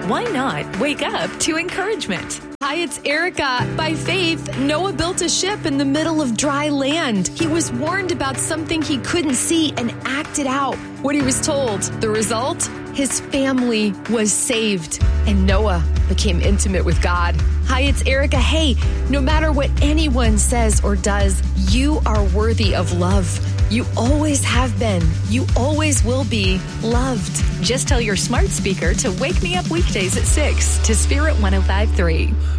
Why not wake up to encouragement? Hi, it's Erica. By faith, Noah built a ship in the middle of dry land. He was warned about something he couldn't see and acted out what he was told. The result? His family was saved, and Noah became intimate with God. Hi, it's Erica. Hey, no matter what anyone says or does, you are worthy of love. You always have been. You always will be loved. Just tell your smart speaker to wake me up weekdays at 6 to Spirit 105.3.